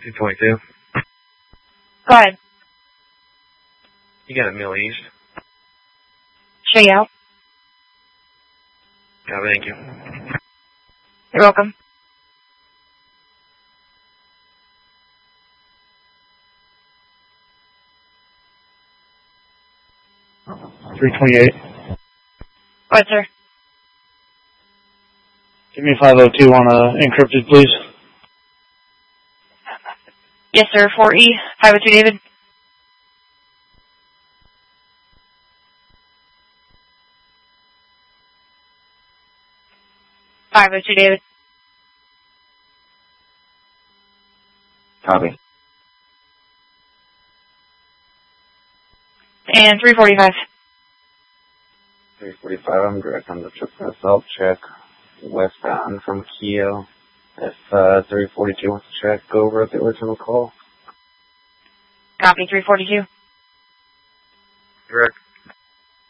222. Go ahead. You got a Middle East. Show you out. Thank you. You're welcome. $328. Go ahead, sir. Give me 502 on encrypted, please. Yes, sir. 4E. 502 David. David. Copy. And 345. 345, I'm direct on the trip for a self-check. Westbound from Keo. If 342 wants to check over at the original call. Copy, 342. Direct.